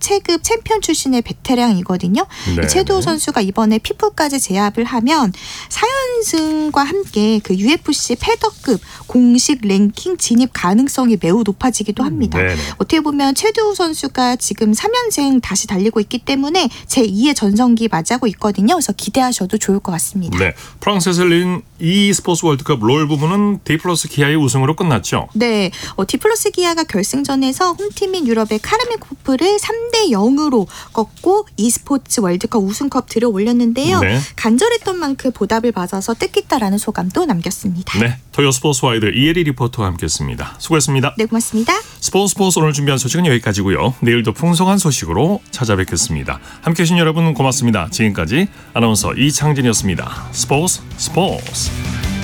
체급 챔피언 출신의 베테랑이거든요. 최두호 선수가 이번에 피프까지 제압을 하면 4연승과 함께 그 UFC 패더급 공식 랭킹 진입 가능성이 매우 높아지기도 합니다. 어떻게 보면 최두호 선수가 지금 3연승 다시 달리고 있기 때문에 제2의 전성기 맞이하고 있거든요. 그래서 기대하셔도 좋을 것 같습니다. 네, 프랑스에서 열린 e스포츠 월드컵 롤 부분은 디플러스 기아의 우승으로 끝났죠. 네, 디플러스 기아가 결승전에서 홈팀인 유럽의 카라메코프를 3대0으로 꺾고 e스포츠 월드컵 우승컵 들어올렸는데요. 간절했던 만큼 보답을 받아서 뜻깊다라는 소감도 남겼습니다. 네, 토요 스포츠 와이드 이혜리 리포터와 함께했습니다. 수고했습니다. 네, 고맙습니다. 스포츠 오늘 준비한 소식은 여기까지고요. 내일도 풍성한 소식으로 찾아뵙겠습니다. 함께해 주신 여러분 고맙습니다. 지금까지 아나운서 이창진이었습니다. 스포츠